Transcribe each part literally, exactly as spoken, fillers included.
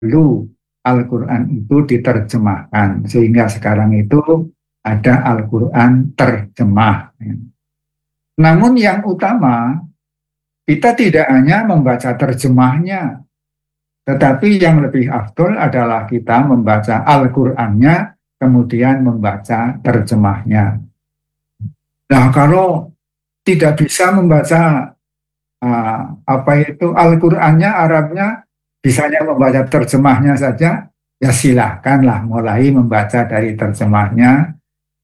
dulu Al-Quran itu diterjemahkan, sehingga sekarang itu ada Al-Quran terjemah. Namun yang utama, kita tidak hanya membaca terjemahnya, tetapi yang lebih afdol adalah kita membaca Al-Qur'annya, kemudian membaca terjemahnya. Nah, kalau tidak bisa membaca uh, apa itu Al-Qur'annya, Arabnya, bisanya membaca terjemahnya saja, ya silahkanlah mulai membaca dari terjemahnya.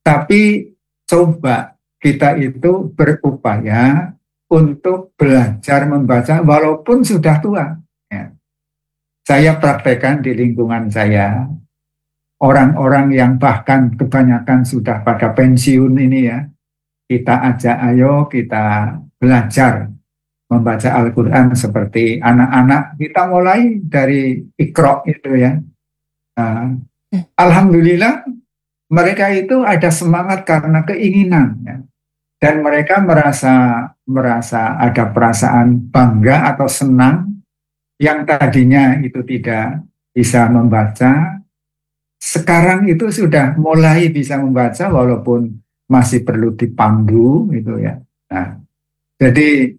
Tapi coba kita itu berupaya untuk belajar membaca walaupun sudah tua. Ya. Saya praktekkan di lingkungan saya, orang-orang yang bahkan kebanyakan sudah pada pensiun ini ya, kita ajak ayo kita belajar membaca Al-Quran seperti anak-anak, kita mulai dari Iqra itu ya. Nah, alhamdulillah mereka itu ada semangat karena keinginan ya. Dan mereka merasa merasa ada perasaan bangga atau senang yang tadinya itu tidak bisa membaca, sekarang itu sudah mulai bisa membaca walaupun masih perlu dipandu gitu ya. Nah, jadi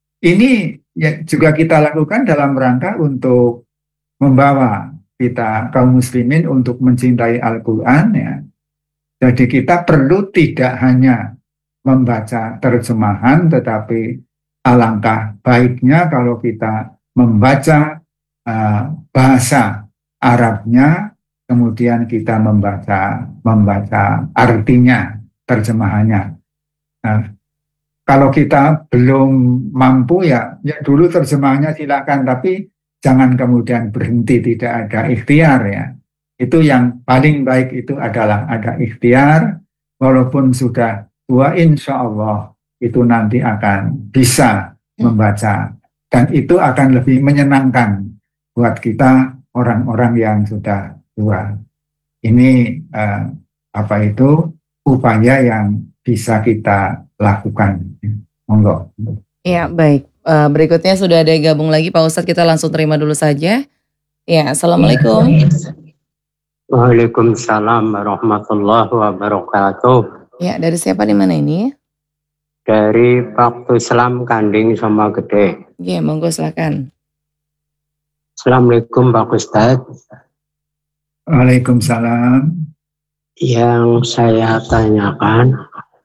ini ya juga kita lakukan dalam rangka untuk membawa kita kaum muslimin untuk mencintai Al-Quran ya. Jadi kita perlu tidak hanya membaca terjemahan, tetapi alangkah baiknya kalau kita membaca uh, bahasa Arabnya, kemudian kita membaca membaca artinya, terjemahannya. Nah, kalau kita belum mampu ya, ya dulu terjemahannya silakan, tapi jangan kemudian berhenti, tidak ada ikhtiar ya. Itu yang paling baik itu adalah ada ikhtiar, walaupun sudah tua, insya Allah itu nanti akan bisa membaca. Dan itu akan lebih menyenangkan buat kita orang-orang yang sudah tua. Ini eh, apa itu upaya yang bisa kita lakukan. Monggo. Ya, baik. Uh, berikutnya sudah ada yang gabung lagi Pak Ustadz, kita langsung terima dulu saja. Ya, Assalamualaikum. Waalaikumsalam warahmatullahi wabarakatuh. Ya, dari siapa di mana ini? Dari Pak Islam Kanding sama Gede. Ya, monggo silakan. Assalamualaikum Pak Ustadz. Waalaikumsalam. Yang saya tanyakan,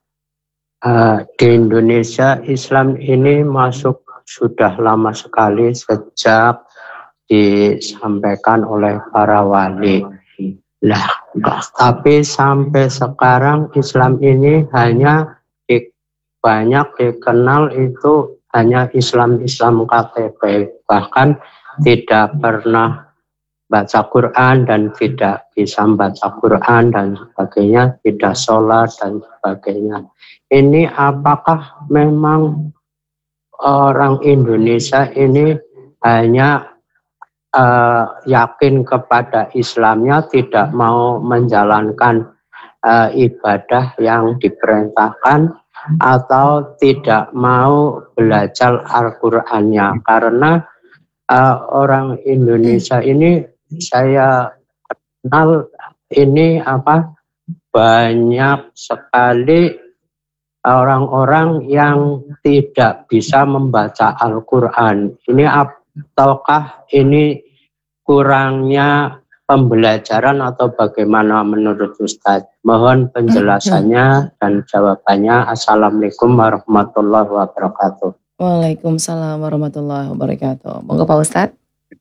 uh, di Indonesia Islam ini masuk sudah lama sekali sejak disampaikan oleh para wali. Lah, tapi sampai sekarang Islam ini hanya di, banyak dikenal itu hanya Islam-Islam K T P, bahkan tidak pernah baca Quran dan tidak bisa baca Quran dan sebagainya, tidak sholat dan sebagainya. Ini apakah memang orang Indonesia ini hanya uh, yakin kepada Islamnya, tidak mau menjalankan uh, ibadah yang diperintahkan, atau tidak mau belajar Al-Qur'annya? Karena uh, orang Indonesia ini saya kenal ini apa banyak sekali orang-orang yang tidak bisa membaca Al-Quran. Ini ataukah ini kurangnya pembelajaran atau bagaimana menurut Ustadz? Mohon penjelasannya dan jawabannya. Assalamualaikum warahmatullahi wabarakatuh. Waalaikumsalam warahmatullahi wabarakatuh. Monggo Pak Ustadz.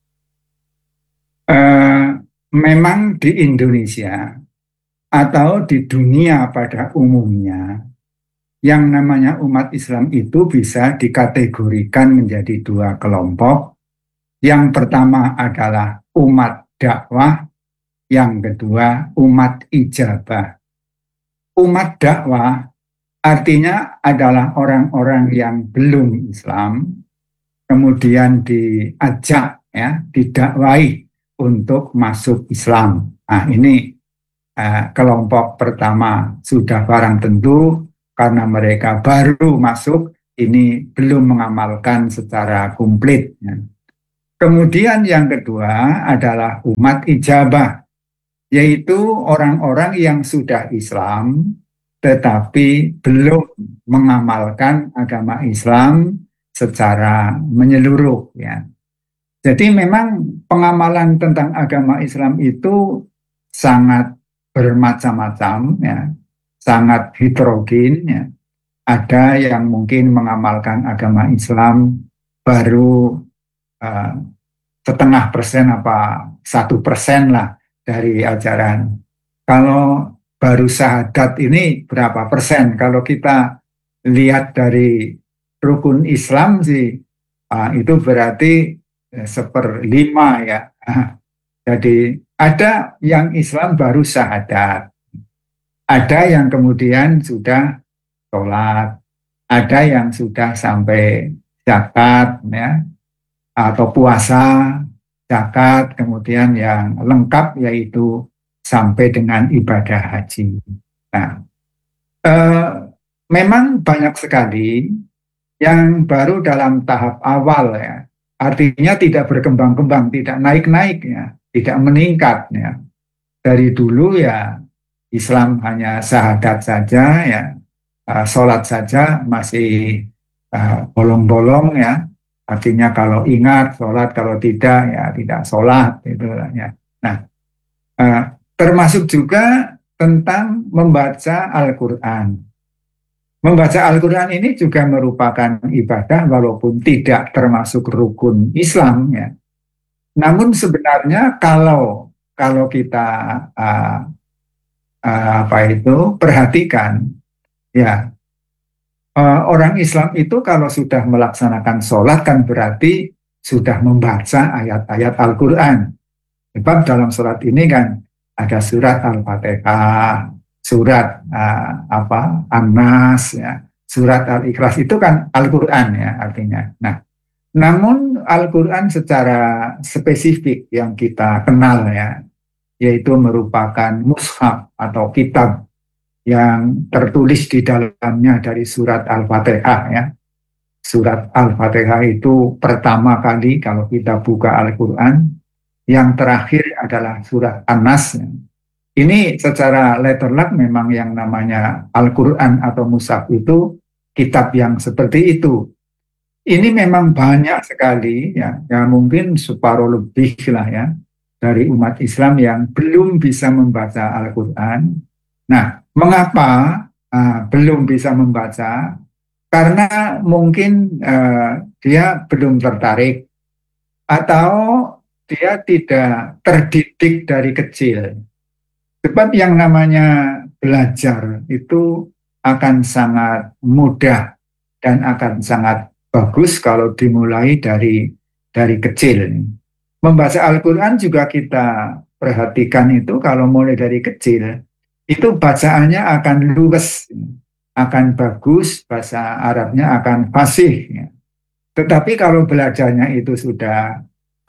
Uh, memang di Indonesia atau di dunia pada umumnya, yang namanya umat Islam itu bisa dikategorikan menjadi dua kelompok. Yang pertama adalah umat dakwah, yang kedua umat ijabah. Umat dakwah artinya adalah orang-orang yang belum Islam, kemudian diajak ya, didakwai untuk masuk Islam. Nah, ini eh, kelompok pertama sudah barang tentu karena mereka baru masuk, ini belum mengamalkan secara komplit. Ya. Kemudian yang kedua adalah umat ijabah, yaitu orang-orang yang sudah Islam tetapi belum mengamalkan agama Islam secara menyeluruh, ya. Jadi memang pengamalan tentang agama Islam itu sangat bermacam-macam, ya, sangat heterogen, ya. Ada yang mungkin mengamalkan agama Islam baru uh, setengah persen apa satu persen lah dari ajaran. Kalau baru syahadat ini berapa persen? Kalau kita lihat dari rukun Islam sih, uh, itu berarti eh, seperlima, ya. Jadi ada yang Islam baru syahadat, ada yang kemudian sudah sholat, ada yang sudah sampai zakat, ya, atau puasa, zakat, kemudian yang lengkap yaitu sampai dengan ibadah haji. Nah, eh, memang banyak sekali yang baru dalam tahap awal, ya, artinya tidak berkembang-kembang, tidak naik-naik, ya, tidak meningkat, ya. Dari dulu ya Islam hanya syahadat saja, ya. Uh, sholat saja masih uh, bolong-bolong, ya, artinya kalau ingat sholat, kalau tidak ya tidak sholat, gitu, ya. Nah, uh, termasuk juga tentang membaca Al-Quran. Membaca Al-Quran ini juga merupakan ibadah walaupun tidak termasuk rukun Islam, ya. Namun sebenarnya kalau kalau kita uh, uh, apa itu perhatikan, ya, uh, orang Islam itu kalau sudah melaksanakan sholat kan berarti sudah membaca ayat-ayat Al-Quran. Sebab dalam sholat ini kan ada surat Al-Fatihah, surat uh, apa An-Nas, ya, surat Al-Ikhlas, itu kan Al-Quran, ya, artinya. Nah, namun Al-Quran secara spesifik yang kita kenal, ya, yaitu merupakan mushaf atau kitab yang tertulis di dalamnya dari surat Al-Fatihah, ya. Surat Al-Fatihah itu pertama kali kalau kita buka Al-Quran, yang terakhir adalah surat An-Nas. Ya. Ini secara letter luck memang yang namanya Al-Quran atau mushaf itu kitab yang seperti itu. Ini memang banyak sekali, ya, ya mungkin separuh lebih lah, ya, dari umat Islam yang belum bisa membaca Al-Quran. Nah, mengapa uh, belum bisa membaca? Karena mungkin uh, dia belum tertarik atau dia tidak terdidik dari kecil. Sebab yang namanya belajar itu akan sangat mudah dan akan sangat bagus kalau dimulai dari dari kecil. Membaca Al-Quran juga kita perhatikan itu kalau mulai dari kecil, itu bacaannya akan luwes, akan bagus, bahasa Arabnya akan fasih. Tetapi kalau belajarnya itu sudah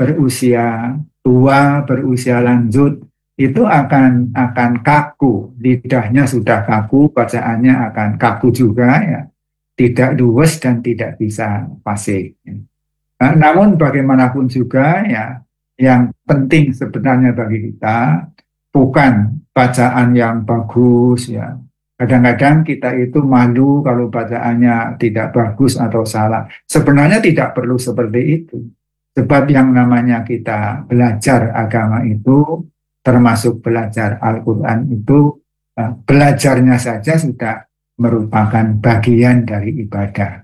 berusia tua, berusia lanjut, itu akan akan kaku, lidahnya sudah kaku, bacaannya akan kaku juga, ya, tidak luwes dan tidak bisa fasih. Nah, namun bagaimanapun juga, ya, yang penting sebenarnya bagi kita bukan bacaan yang bagus, ya. Kadang-kadang kita itu malu kalau bacaannya tidak bagus atau salah. Sebenarnya tidak perlu seperti itu. Sebab yang namanya kita belajar agama itu, termasuk belajar Al-Quran itu, belajarnya saja sudah merupakan bagian dari ibadah.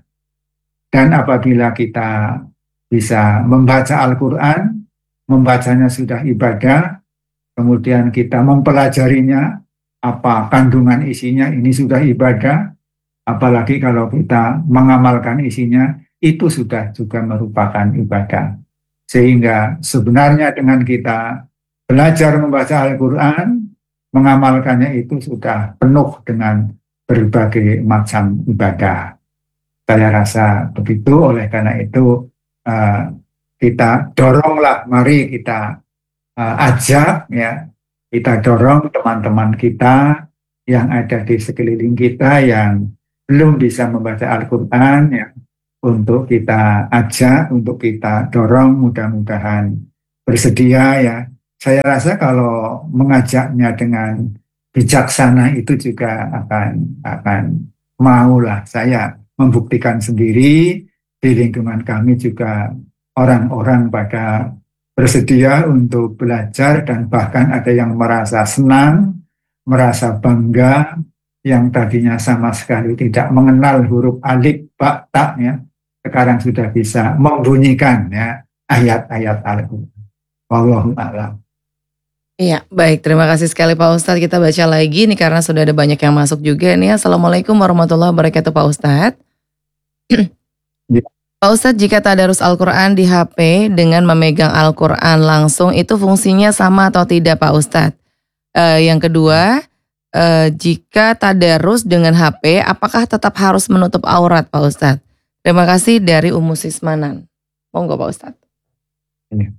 Dan apabila kita bisa membaca Al-Quran, membacanya sudah ibadah, kemudian kita mempelajarinya, apa kandungan isinya, ini sudah ibadah, apalagi kalau kita mengamalkan isinya, itu sudah juga merupakan ibadah. Sehingga sebenarnya dengan kita belajar membaca Al-Quran, mengamalkannya itu sudah penuh dengan berbagai macam ibadah. Saya rasa begitu, oleh karena itu uh, kita doronglah, mari kita uh, ajak, ya, kita dorong teman-teman kita yang ada di sekeliling kita yang belum bisa membaca Al-Quran, ya, untuk kita ajak, untuk kita dorong, mudah-mudahan bersedia ya. Saya rasa kalau mengajaknya dengan bijaksana itu juga akan akan maulah. Saya membuktikan sendiri di lingkungan kami juga orang-orang pada bersedia untuk belajar dan bahkan ada yang merasa senang, merasa bangga, yang tadinya sama sekali tidak mengenal huruf alif, ba, ta ya, sekarang sudah bisa membunyikan ya ayat-ayat Al-Qur'an. Wallahu a'lam. Iya, baik. Terima kasih sekali Pak Ustadz. Kita baca lagi nih karena sudah ada banyak yang masuk juga nih. Assalamualaikum warahmatullahi wabarakatuh Pak Ustadz. Ya. Pak Ustadz, jika tadarus Al-Quran di H P dengan memegang Al-Quran langsung, itu fungsinya sama atau tidak Pak Ustadz? Uh, yang kedua, uh, jika tadarus dengan H P, apakah tetap harus menutup aurat Pak Ustadz? Terima kasih dari Umu Sismanan. Monggo Pak Ustadz. Ya.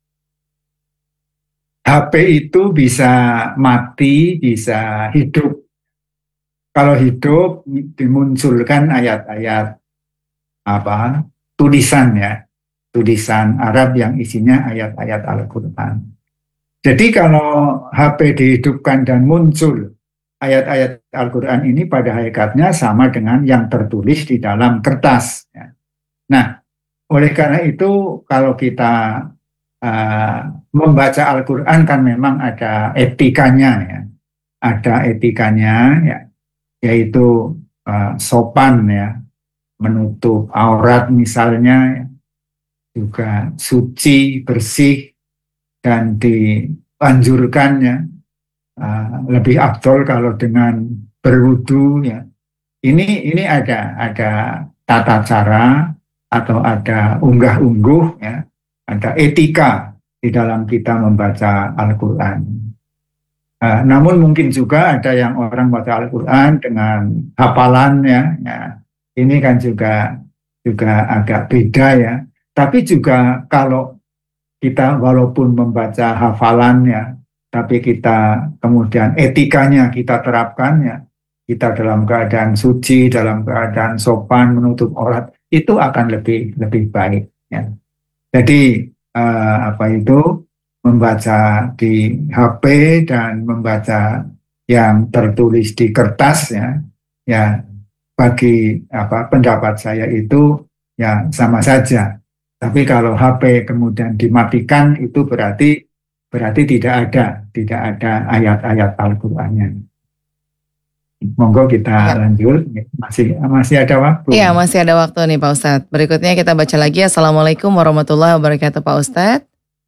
H P itu bisa mati, bisa hidup. Kalau hidup dimunculkan ayat-ayat apa tulisan ya, tulisan Arab yang isinya ayat-ayat Al-Quran. Jadi kalau H P dihidupkan dan muncul ayat-ayat Al-Quran ini pada hakikatnya sama dengan yang tertulis di dalam kertas. Ya. Nah, oleh karena itu kalau kita Uh, membaca Al-Quran kan memang ada etikanya ya, ada etikanya ya, yaitu uh, sopan ya, menutup aurat misalnya, ya, juga suci, bersih, dan dianjurkan ya, uh, lebih afdol kalau dengan berwudu ya. Ini ini ada ada tata cara atau ada unggah-ungguh ya. Ada etika di dalam kita membaca Al-Quran. Uh, namun mungkin juga ada yang orang baca Al-Quran dengan hafalan ya, ya. Ini kan juga juga agak beda ya. Tapi juga kalau kita walaupun membaca hafalan ya, tapi kita kemudian etikanya kita terapkan ya, kita dalam keadaan suci, dalam keadaan sopan, menutup aurat, itu akan lebih lebih baik ya. Jadi eh, apa itu membaca di H P dan membaca yang tertulis di kertas ya, ya bagi apa pendapat saya itu ya sama saja. Tapi kalau H P kemudian dimatikan itu berarti berarti tidak ada tidak ada ayat-ayat Al-Qur'annya. Monggo kita ya. lanjut, masih masih ada waktu. Iya, masih ada waktu nih Pak Ustadz. Berikutnya kita baca lagi. Assalamualaikum warahmatullahi wabarakatuh Pak Ustadz.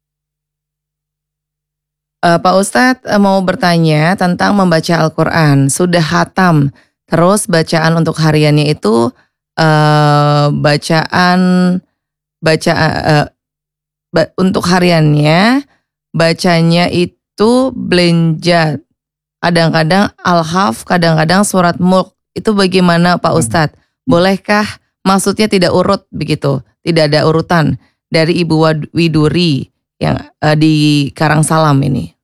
Uh, Pak Ustadz uh, mau bertanya tentang membaca Al-Quran. Sudah khatam, terus bacaan untuk hariannya itu uh, bacaan baca uh, ba, untuk hariannya bacanya itu belenjat. Kadang-kadang Al-Haf, kadang-kadang surat Mulk. Itu bagaimana Pak Ustadz? Bolehkah maksudnya tidak urut begitu? Tidak ada urutan dari Ibu Widuri yang uh, di Karangsalam ini.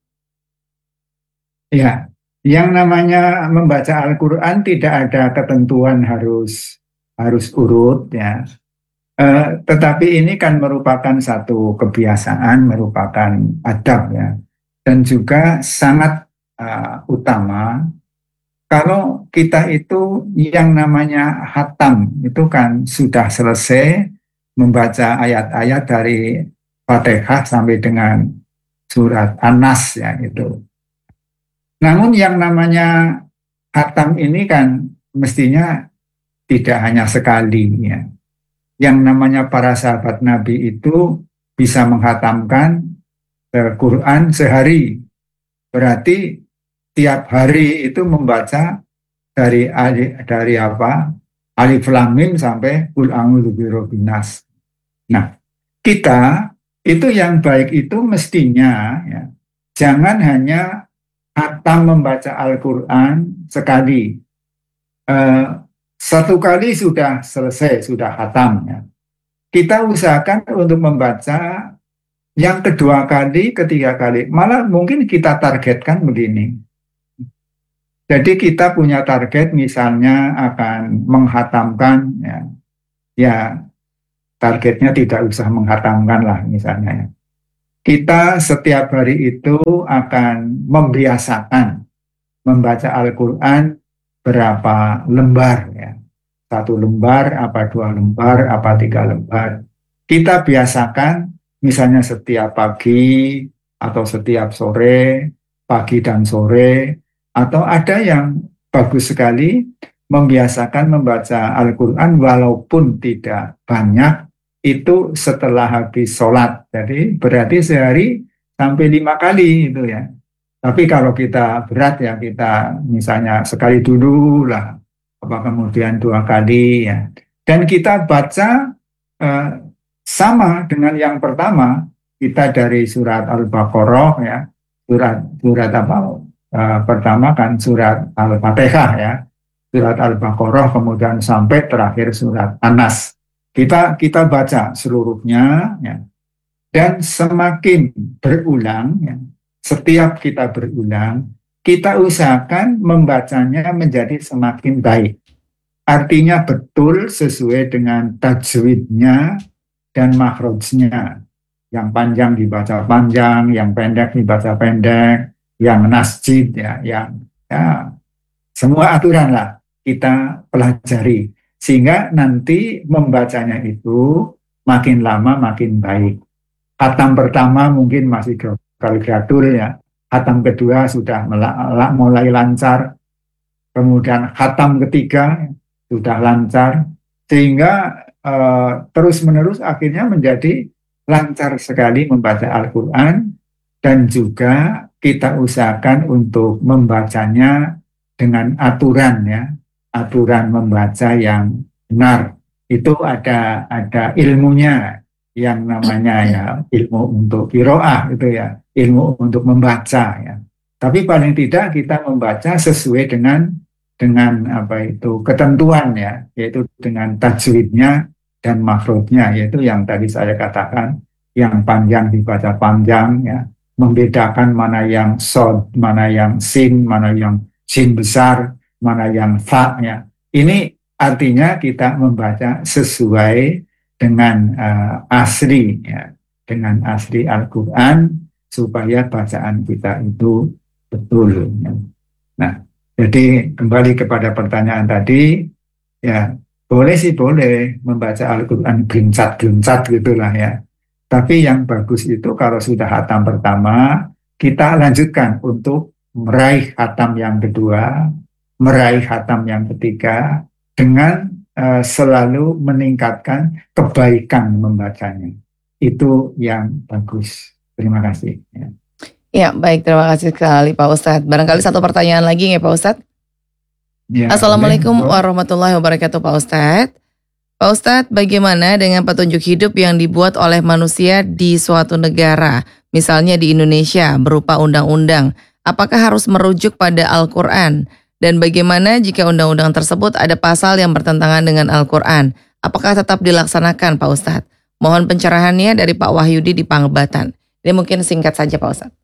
Ya, yang namanya membaca Al-Quran tidak ada ketentuan harus harus urut ya. Uh, tetapi ini kan merupakan satu kebiasaan, merupakan adab ya. Dan juga sangat Uh, utama kalau kita itu yang namanya khatam itu kan sudah selesai membaca ayat-ayat dari Fatihah sampai dengan surat An-Nas ya itu. Namun yang namanya khatam ini kan mestinya tidak hanya sekali ya. Yang namanya para sahabat Nabi itu bisa menghatamkan Al-Quran sehari. Berarti tiap hari itu membaca dari dari apa Alif Lam Mim sampai Qul a'udzu birabbin nas. Nah, kita itu yang baik itu mestinya ya, jangan hanya khatam membaca Al-Quran sekali. Eh, satu kali sudah selesai, sudah khatam ya. Kita usahakan untuk membaca yang kedua kali, ketiga kali. Malah mungkin kita targetkan begini. Jadi kita punya target misalnya akan menghatamkan ya, ya targetnya tidak usah menghatamkan lah misalnya. Kita setiap hari itu akan membiasakan membaca Al-Quran berapa lembar ya. Satu lembar, apa dua lembar, apa tiga lembar. Kita biasakan misalnya setiap pagi atau setiap sore, pagi dan sore, atau ada yang bagus sekali membiasakan membaca Al-Quran walaupun tidak banyak, itu setelah habis sholat. Jadi berarti sehari sampai lima kali itu ya. Tapi kalau kita berat ya kita misalnya sekali dulu lah, apa kemudian dua kali ya. Dan kita baca eh, sama dengan yang pertama, kita dari surat Al-Baqarah ya, surat surat apa eh, pertama kan surat Al-Fatihah ya, surat Al-Baqarah kemudian sampai terakhir surat An-Nas. Kita kita baca seluruhnya ya. Dan semakin berulang ya, setiap kita berulang, kita usahakan membacanya menjadi semakin baik. Artinya betul sesuai dengan tajwidnya dan makhrajnya. Yang panjang dibaca panjang, yang pendek dibaca pendek, yang nasjid ya, yang ya, semua aturan lah kita pelajari. Sehingga nanti membacanya itu makin lama makin baik. Khatam pertama mungkin masih gagal-gagal ya. Khatam kedua sudah mulai lancar. Kemudian khatam ketiga sudah lancar. Sehingga eh, terus-menerus akhirnya menjadi lancar sekali membaca Al-Quran. Dan juga kita usahakan untuk membacanya dengan aturan ya. Aturan membaca yang benar. Itu ada ada ilmunya. Yang namanya ya ilmu untuk qiraah itu ya, ilmu untuk membaca ya. Tapi paling tidak kita membaca sesuai dengan dengan apa itu ketentuan ya, yaitu dengan tajwidnya dan makhrajnya, yaitu yang tadi saya katakan, yang panjang dibaca panjang ya, membedakan mana yang shad, mana yang sin, mana yang sin besar, mana yang fa ya. Ini artinya kita membaca sesuai dengan uh, asli ya, dengan asli Al-Quran supaya bacaan kita itu betul ya. Nah, jadi kembali kepada pertanyaan tadi ya, boleh sih boleh membaca Al-Quran gencat-gencat gitulah ya. Tapi yang bagus itu kalau sudah khatam pertama, kita lanjutkan untuk meraih khatam yang kedua, meraih khatam yang ketiga dengan Uh, selalu meningkatkan kebaikan membacanya. Itu yang bagus. Terima kasih. Ya, ya baik, terima kasih sekali Pak Ustadz. Barangkali satu pertanyaan lagi ya Pak Ustadz. Ya, Assalamualaikum boleh. warahmatullahi wabarakatuh Pak Ustadz. Pak Ustadz, bagaimana dengan petunjuk hidup yang dibuat oleh manusia di suatu negara, misalnya di Indonesia berupa undang-undang? Apakah harus merujuk pada Al-Quran? Dan bagaimana jika undang-undang tersebut ada pasal yang bertentangan dengan Al-Quran? Apakah tetap dilaksanakan Pak Ustadz? Mohon pencerahannya dari Pak Wahyudi di Pangebatan. Ini mungkin singkat saja Pak Ustadz.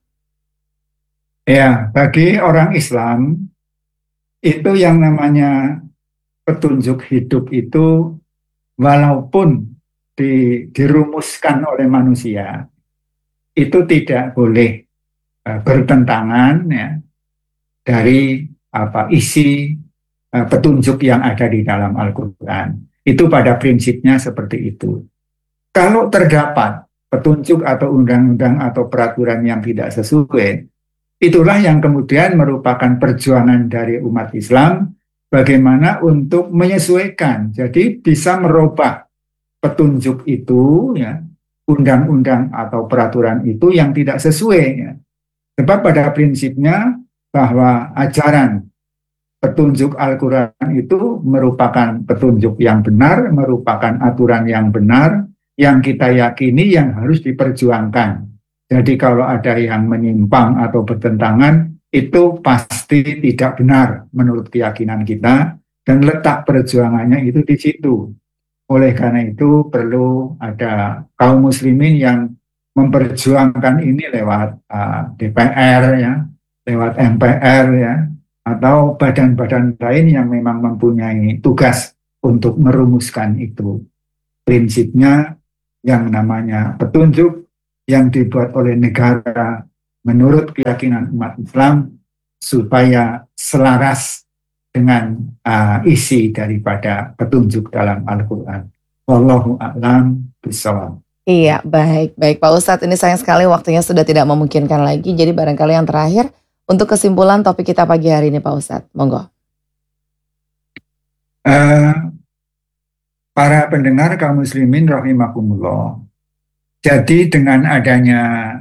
Ya, bagi orang Islam, itu yang namanya petunjuk hidup itu walaupun di, dirumuskan oleh manusia, itu tidak boleh uh, bertentangan ya, dari apa isi uh, petunjuk yang ada di dalam Al-Quran. Itu pada prinsipnya seperti itu. Kalau terdapat petunjuk atau undang-undang atau peraturan yang tidak sesuai, itulah yang kemudian merupakan perjuangan dari umat Islam bagaimana untuk menyesuaikan. Jadi bisa merubah petunjuk itu, ya, undang-undang atau peraturan itu yang tidak sesuai. Ya. Sebab pada prinsipnya bahwa ajaran petunjuk Al-Quran itu merupakan petunjuk yang benar, merupakan aturan yang benar, yang kita yakini yang harus diperjuangkan. Jadi kalau ada yang menyimpang atau bertentangan, itu pasti tidak benar menurut keyakinan kita, dan letak perjuangannya itu di situ. Oleh karena itu perlu ada kaum muslimin yang memperjuangkan ini lewat uh, D P R ya, lewat M P R ya, atau badan-badan lain yang memang mempunyai tugas untuk merumuskan itu. prinsipnya yang namanya petunjuk yang dibuat oleh negara menurut keyakinan umat Islam supaya selaras dengan uh, isi daripada petunjuk dalam Al-Quran. Wallahu a'lam bishawab. Iya, baik, baik Pak Ustadz. Ini sayang sekali waktunya sudah tidak memungkinkan lagi. Jadi barangkali yang terakhir untuk kesimpulan topik kita pagi hari ini Pak Ustadz, monggo. Uh, para pendengar kaum muslimin rahimakumullah. Jadi dengan adanya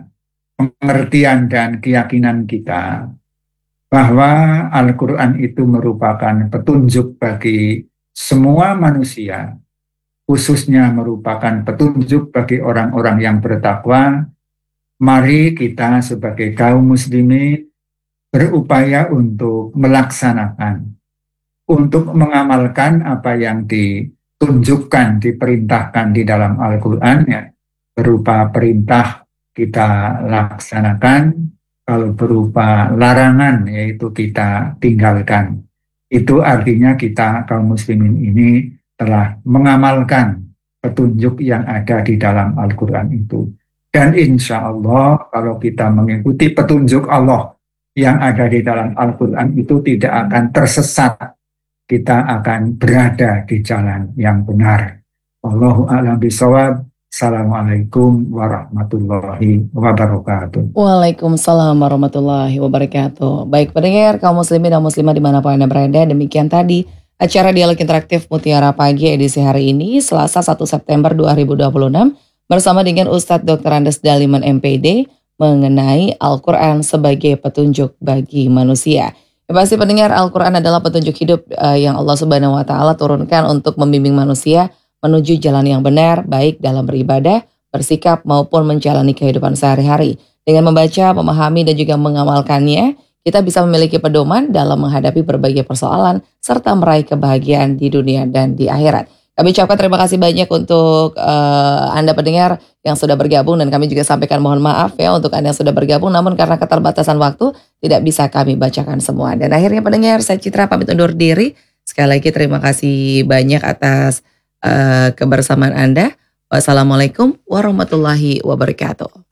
pengertian dan keyakinan kita bahwa Al-Quran itu merupakan petunjuk bagi semua manusia, khususnya merupakan petunjuk bagi orang-orang yang bertakwa, mari kita sebagai kaum muslimin berupaya untuk melaksanakan, untuk mengamalkan apa yang ditunjukkan, diperintahkan di dalam Al-Quran, ya, berupa perintah kita laksanakan, kalau berupa larangan yaitu kita tinggalkan. Itu artinya kita kaum muslimin ini telah mengamalkan petunjuk yang ada di dalam Al-Quran itu. Dan insya Allah kalau kita mengikuti petunjuk Allah yang ada di dalam Al-Quran itu tidak akan tersesat. Kita akan berada di jalan yang benar. Wallahu a'lam bishawab. Assalamualaikum warahmatullahi wabarakatuh. Waalaikumsalam warahmatullahi wabarakatuh. Baik pendengar kaum muslimin dan muslimah dimanapun Anda berada, demikian tadi acara Dialog Interaktif Mutiara Pagi edisi hari ini Selasa satu September dua ribu dua puluh enam bersama dengan Ustadz Doktor Andes Daliman M P D mengenai Al-Quran sebagai petunjuk bagi manusia. Ya, pasti pendengar, Al-Quran adalah petunjuk hidup uh, yang Allah Subhanahu Wa Taala turunkan untuk membimbing manusia menuju jalan yang benar, baik dalam beribadah, bersikap, maupun menjalani kehidupan sehari-hari. Dengan membaca, memahami, dan juga mengamalkannya, kita bisa memiliki pedoman dalam menghadapi berbagai persoalan, serta meraih kebahagiaan di dunia dan di akhirat. Kami ucapkan terima kasih banyak untuk uh, Anda pendengar yang sudah bergabung, dan kami juga sampaikan mohon maaf ya untuk Anda yang sudah bergabung, namun karena keterbatasan waktu, tidak bisa kami bacakan semua. Dan akhirnya pendengar, saya Citra pamit undur diri. Sekali lagi terima kasih banyak atas Uh, kebersamaan Anda. Wassalamualaikum warahmatullahi wabarakatuh.